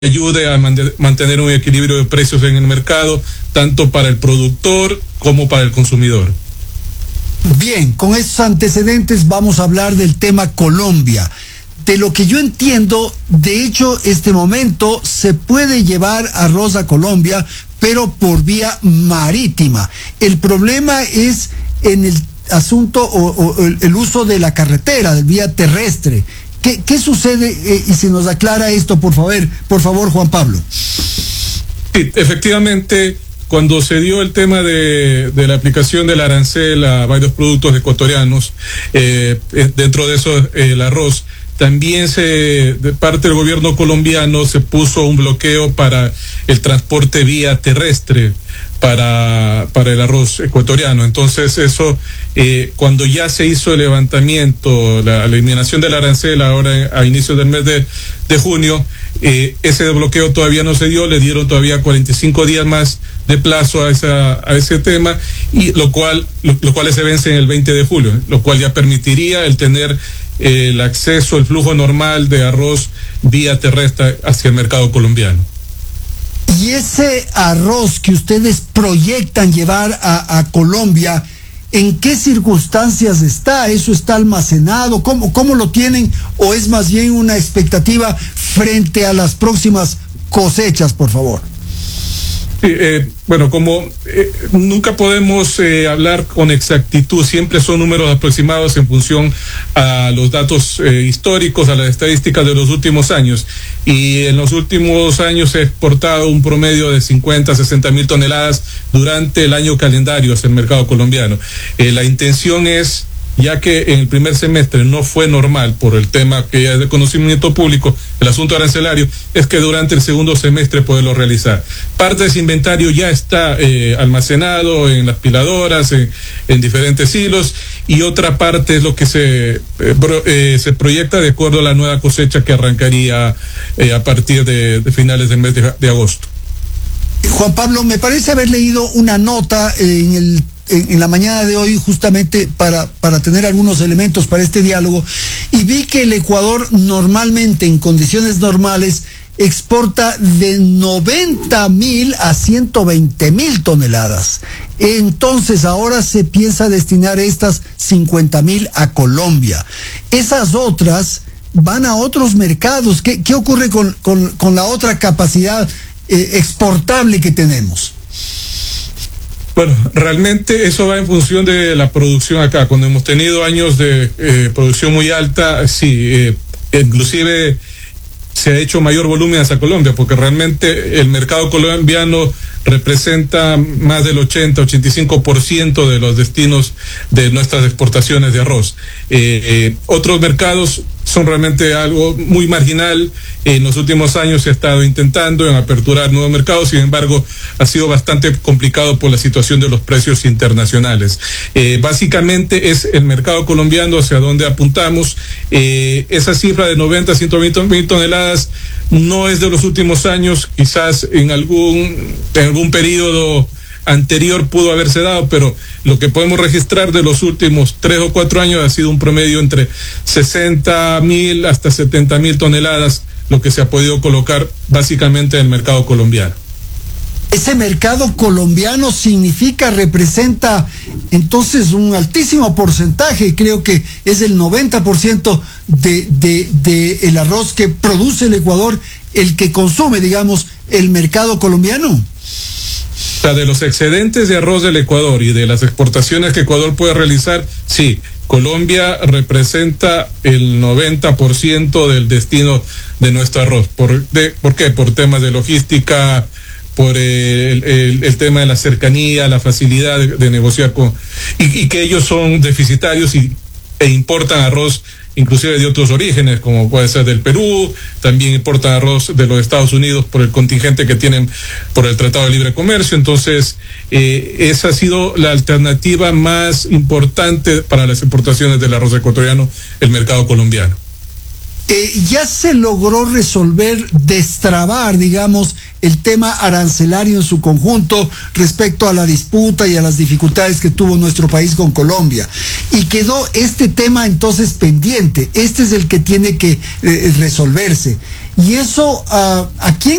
ayude a mantener un equilibrio de precios en el mercado, tanto para el productor como para el consumidor. Bien, con esos antecedentes vamos a hablar del tema Colombia. De lo que yo entiendo, de hecho, este momento se puede llevar arroz a Colombia, pero por vía marítima. El problema es en el asunto o el uso de la carretera, de vía terrestre. ¿Qué sucede? Y si nos aclara esto, por favor, Juan Pablo. Sí, efectivamente, cuando se dio el tema de la aplicación del arancel a varios productos ecuatorianos, dentro de eso el arroz, también de parte del gobierno colombiano se puso un bloqueo para el transporte vía terrestre para el arroz ecuatoriano. Entonces eso, cuando ya se hizo el levantamiento, la eliminación del arancel ahora a inicios del mes de junio, ese bloqueo todavía no se dio, le dieron todavía 45 días más de plazo a ese tema, y lo cual se vence en el 20 de julio, lo cual ya permitiría el tener el acceso, el flujo normal de arroz vía terrestre hacia el mercado colombiano. Y ese arroz que ustedes proyectan llevar a Colombia, ¿en qué circunstancias está? ¿Eso está almacenado? ¿Cómo lo tienen? ¿O es más bien una expectativa frente a las próximas cosechas, por favor? Bueno, como nunca podemos hablar con exactitud, siempre son números aproximados en función a los datos históricos, a las estadísticas de los últimos años. Y en los últimos años se ha exportado un promedio de 50 a 60 mil toneladas durante el año calendario hacia el mercado colombiano. La intención es, ya que en el primer semestre no fue normal por el tema que ya es de conocimiento público, el asunto arancelario, es que durante el segundo semestre poderlo realizar. Parte de ese inventario ya está almacenado en las piladoras, en diferentes hilos, y otra parte es lo que se proyecta de acuerdo a la nueva cosecha que arrancaría a partir de finales del mes de agosto. Juan Pablo, me parece haber leído una nota en la mañana de hoy, justamente para tener algunos elementos para este diálogo, y vi que el Ecuador normalmente, en condiciones normales, exporta de 90.000 a 120.000 toneladas. Entonces ahora se piensa destinar estas 50.000 a Colombia. Esas otras van a otros mercados. ¿Qué ocurre con la otra capacidad exportable que tenemos? Bueno, realmente eso va en función de la producción acá. Cuando hemos tenido años de producción muy alta, sí, inclusive se ha hecho mayor volumen hacia Colombia, porque realmente el mercado colombiano representa más del 80-85% de los destinos de nuestras exportaciones de arroz. Otros mercados son realmente algo muy marginal. En los últimos años se ha estado intentando en aperturar nuevos mercados, sin embargo ha sido bastante complicado por la situación de los precios internacionales. Básicamente es el mercado colombiano hacia donde apuntamos. Esa cifra de 90 a 120 mil toneladas no es de los últimos años, quizás en algún periodo anterior pudo haberse dado, pero lo que podemos registrar de los últimos 3 o 4 años ha sido un promedio entre 60.000 hasta 70.000 toneladas, lo que se ha podido colocar básicamente en el mercado colombiano. Ese mercado colombiano representa entonces un altísimo porcentaje, creo que es el 90% de el arroz que produce el Ecuador, el que consume, digamos, el mercado colombiano. O sea, de los excedentes de arroz del Ecuador y de las exportaciones que Ecuador puede realizar, sí, Colombia representa el 90% del destino de nuestro arroz. ¿Por qué? Por temas de logística, por el tema de la cercanía, la facilidad de negociar y que ellos son deficitarios e importan arroz inclusive de otros orígenes, como puede ser del Perú, también importan arroz de los Estados Unidos por el contingente que tienen por el Tratado de Libre Comercio. Entonces, esa ha sido la alternativa más importante para las exportaciones del arroz ecuatoriano, el mercado colombiano. Ya se logró destrabar, digamos, el tema arancelario en su conjunto respecto a la disputa y a las dificultades que tuvo nuestro país con Colombia. Y quedó este tema entonces pendiente. Este es el que tiene que resolverse. Y eso, ¿a quién